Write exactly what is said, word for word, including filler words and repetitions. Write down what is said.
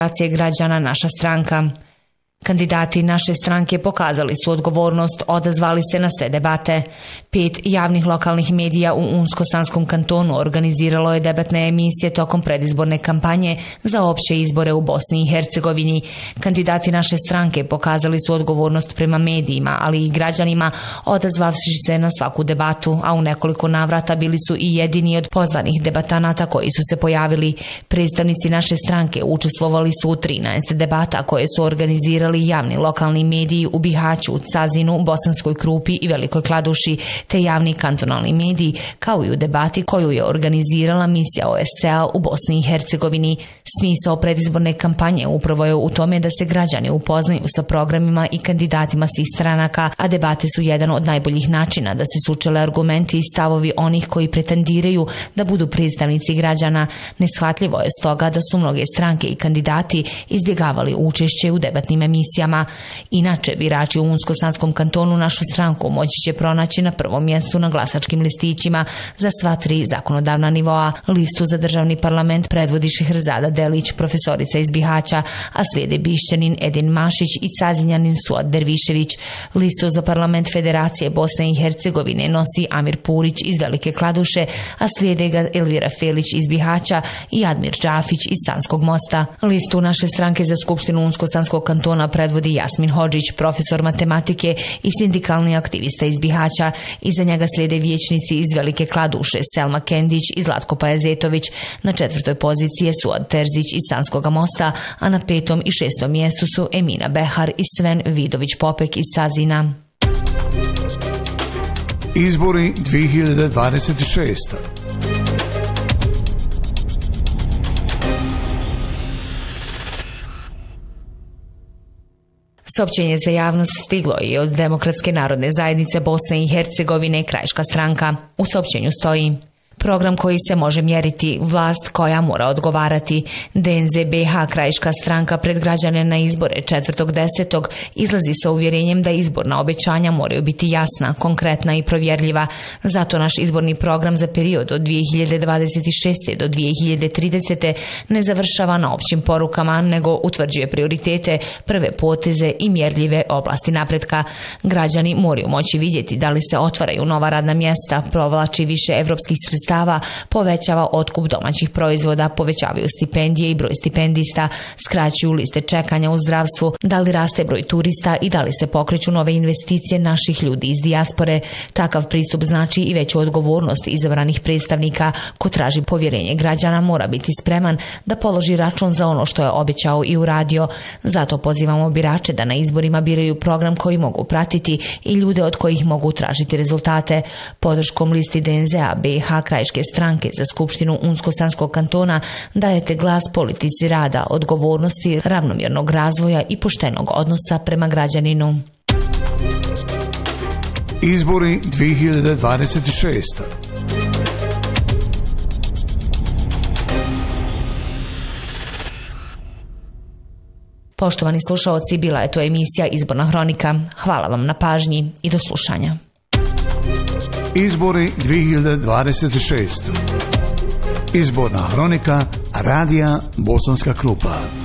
građana Naša stranka. Kandidati naše stranke pokazali su odgovornost, odazvali se na sve debate. Pet javnih lokalnih medija u Unsko-Sanskom kantonu organiziralo je debatne emisije tokom predizborne kampanje za opće izbore u Bosni i Hercegovini. Kandidati naše stranke pokazali su odgovornost prema medijima, ali i građanima, odazvavši se na svaku debatu, a u nekoliko navrata bili su i jedini od pozvanih debatanata koji su se pojavili. Predstavnici naše stranke učestvovali su u trinaest debata koje su organizirali javni lokalni mediji u Bihaću, Cazinu, Bosanskoj Krupi i Velikoj Kladuši, te javni kantonalni mediji, kao i u debati koju je organizirala misija O S C-a u Bosni i Hercegovini. Smisao predizborne kampanje upravo je u tome da se građani upoznaju sa programima i kandidatima svih stranaka, a debate su jedan od najboljih načina da se sučele argumenti i stavovi onih koji pretendiraju da budu predstavnici građana. Neshvatljivo je stoga da su mnoge stranke i kandidati izbjegavali učešće u debatnim emisijama. Inače, birači u Unsko-Sanskom kantonu Našu stranku moći će pronaći na prvom mjestu na glasačkim listićima za sva tri zakonodavna nivoa. Listu za državni parlament predvodi Šehrzada Delić, profesorica iz Bihaća, a slijede Bišćanin Edin Mašić i Cazinjanin Suad Dervišević. Listu za parlament Federacije Bosne i Hercegovine nosi Amir Purić iz Velike Kladuše, a slijede ga Elvira Felić iz Bihaća i Admir Džafić iz Sanskog Mosta. Listu naše stranke za Skupštinu Unsko-Sanskog kantona predvodi Jasmin Hodžić, profesor matematike i sindikalni aktivista iz Bihaća. Iza njega slijede vijećnici iz Velike Kladuše, Selma Kendić i Zlatko Pajazetović. Na četvrtoj poziciji je Suad Terzić iz Sanskoga Mosta, a na petom i šestom mjestu su Emina Behar i Sven Vidović-Popek iz Sazina. Izbori dvije hiljade dvadeset šeste. Saopćenje za javnost stiglo je od Demokratske narodne zajednice Bosne i Hercegovine Krajiška stranka. U saopćenju stoji: program koji se može mjeriti, vlast koja mora odgovarati. D N Z B H Krajiška stranka pred građane na izbore četvrtog desetog izlazi sa uvjerenjem da izborna obećanja moraju biti jasna, konkretna i provjerljiva. Zato naš izborni program za period od dvije hiljade dvadeset šeste. do dvije hiljade tridesete. ne završava na općim porukama, nego utvrđuje prioritete, prve poteze i mjerljive oblasti napretka. Građani moraju moći vidjeti da li se otvaraju nova radna mjesta, provlači više evropskih sredstava, povećava otkup domaćih proizvoda, povećavaju stipendije i broj stipendista, skraćuju liste čekanja u zdravstvu, da li raste broj turista i da li se pokreću nove investicije naših ljudi iz dijaspore. Takav pristup znači i veću odgovornost izabranih predstavnika. Ko traži povjerenje građana mora biti spreman da položi račun za ono što je obećao i uradio. Zato pozivamo birače da na izborima biraju program koji mogu pratiti i ljude od kojih mogu tražiti rezultate. Podrškom listi D N Z B H Krajiške stranke za Skupštinu Unsko-Sanskog kantona dajete glas politici rada, odgovornosti, ravnomjernog razvoja i poštenog odnosa prema građaninu. Izbori dvije hiljade dvadeset šeste. Poštovani slušaoci, bila je to emisija Izborna hronika. Hvala vam na pažnji i do slušanja. Izbori dvije hiljade dvadeset šeste. Izborna hronika Radija Bosanska Krupa.